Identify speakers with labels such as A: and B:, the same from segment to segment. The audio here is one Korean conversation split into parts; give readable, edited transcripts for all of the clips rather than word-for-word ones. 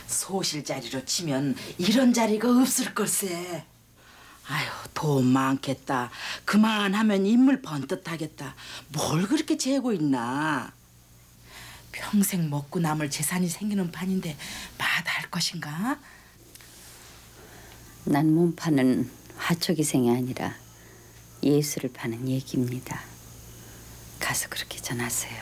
A: 소실 자리로 치면 이런 자리가 없을 걸세. 아유, 돈 많겠다. 그만하면 인물 번듯하겠다. 뭘 그렇게 재고 있나. 평생 먹고 남을 재산이 생기는 판인데 마다할 것인가?
B: 난 몸 파는 화초기생이 아니라 예술을 파는 얘기입니다. 가서 그렇게 전하세요.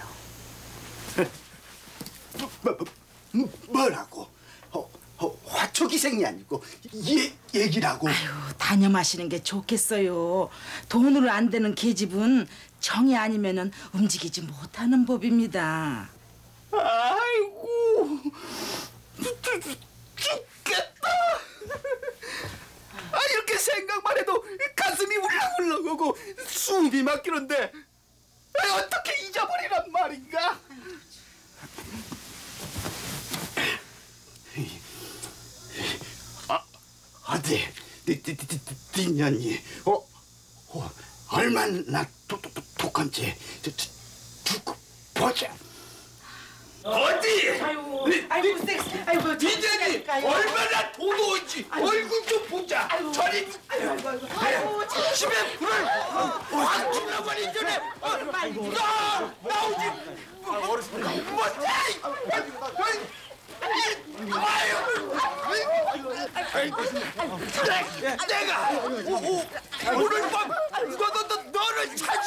C: 뭐라고? 화초기생이 아니고 얘기라고.
A: 아유, 단념하시는 게 좋겠어요. 돈으로 안 되는 계집은 정이 아니면은 움직이지 못하는 법입니다.
C: 아이고 죽겠다. 이렇게 생각만 해도 가슴이 울렁울렁하고 숨이 막히는데 어떻게 잊어버리란 말인가? 어디 뒷년이 얼마나 독한지 두고 보자. 어디?
A: 아이고, 섹스. 아이고,
C: 뒷년이 얼마나 도도한지 얼굴 좀 보자. 저리 집에 불을 확 질러버린 전에 나오지 못해. 내가 오늘